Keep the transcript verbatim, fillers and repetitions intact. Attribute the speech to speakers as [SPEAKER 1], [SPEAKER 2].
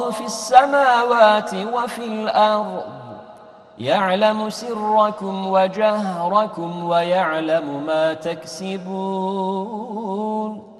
[SPEAKER 1] في السماوات وفي الأرض يعلم سركم وجهركم ويعلم ما تكسبون